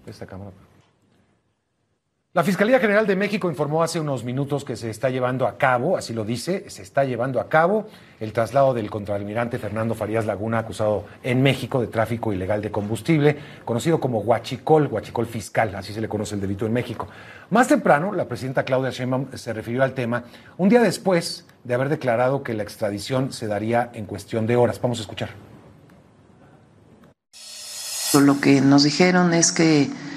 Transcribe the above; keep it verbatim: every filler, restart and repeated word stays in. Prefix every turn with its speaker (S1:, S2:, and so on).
S1: esta cámara. La Fiscalía General de México informó hace unos minutos que se está llevando a cabo, así lo dice, se está llevando a cabo el traslado del contraalmirante Fernando Farías Laguna, acusado en México de tráfico ilegal de combustible, conocido como huachicol, huachicol fiscal, así se le conoce el delito en México. Más temprano, la presidenta Claudia Sheinbaum se refirió al tema un día después de haber declarado que la extradición se daría en cuestión de horas. Vamos a escuchar.
S2: Lo que nos dijeron es que